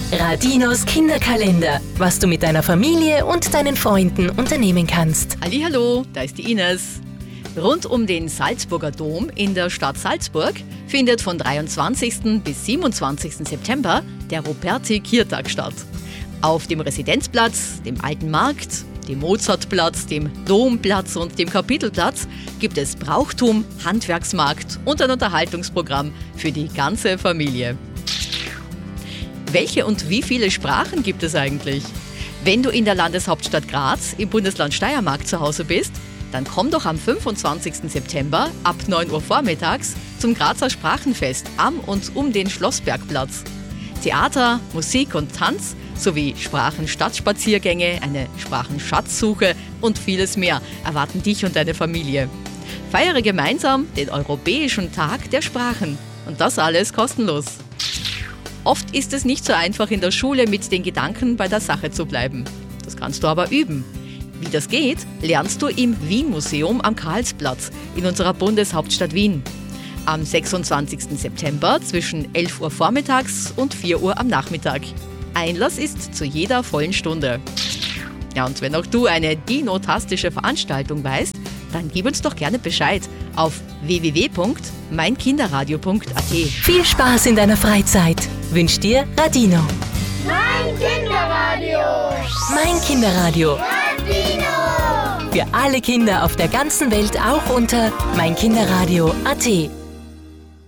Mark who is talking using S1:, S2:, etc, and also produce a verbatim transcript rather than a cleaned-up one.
S1: Radinos Kinderkalender, was du mit deiner Familie und deinen Freunden unternehmen kannst.
S2: Hallihallo, da ist die Ines. Rund um den Salzburger Dom in der Stadt Salzburg findet von dreiundzwanzigsten bis siebenundzwanzigsten September der Ruperti-Kiertag statt. Auf dem Residenzplatz, dem Alten Markt, dem Mozartplatz, dem Domplatz und dem Kapitelplatz gibt es Brauchtum, Handwerksmarkt und ein Unterhaltungsprogramm für die ganze Familie. Welche und wie viele Sprachen gibt es eigentlich? Wenn du in der Landeshauptstadt Graz im Bundesland Steiermark zu Hause bist, dann komm doch am fünfundzwanzigsten September ab neun Uhr vormittags zum Grazer Sprachenfest am und um den Schlossbergplatz. Theater, Musik und Tanz sowie Sprachenstadtspaziergänge, eine Sprachenschatzsuche und vieles mehr erwarten dich und deine Familie. Feiere gemeinsam den Europäischen Tag der Sprachen und das alles kostenlos. Oft ist es nicht so einfach, in der Schule mit den Gedanken bei der Sache zu bleiben. Das kannst du aber üben. Wie das geht, lernst du im Wien-Museum am Karlsplatz in unserer Bundeshauptstadt Wien. Am sechsundzwanzigsten September zwischen elf Uhr vormittags und vier Uhr am Nachmittag. Einlass ist zu jeder vollen Stunde. Ja, und wenn auch du eine dinotastische Veranstaltung weißt, dann gib uns doch gerne Bescheid auf w w w punkt mein kinderradio punkt a t.
S1: Viel Spaß in deiner Freizeit wünscht dir Radino.
S3: Mein Kinderradio.
S1: Mein Kinderradio.
S3: Radino.
S1: Für alle Kinder auf der ganzen Welt auch unter mein kinderradio punkt a t.